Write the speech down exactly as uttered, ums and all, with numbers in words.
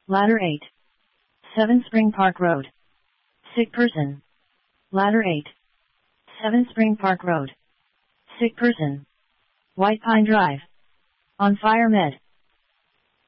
Ladder eight. seven Spring Park Road. Sick person. Ladder eight. seven Spring Park Road. Sick person. White Pine Drive. On Fire Med.